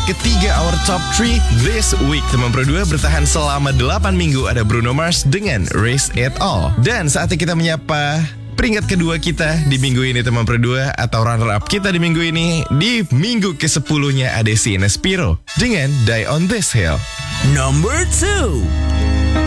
ketiga Our Top 3 This Week. Teman Pro 2 bertahan selama 8 minggu. Ada Bruno Mars dengan Raise It All. Dan saatnya kita menyapa peringkat kedua kita di minggu ini, teman Pro 2, atau runner up kita di minggu ini. Di minggu ke-10-nya ada si Nespiro dengan Die on This Hill. Number 2.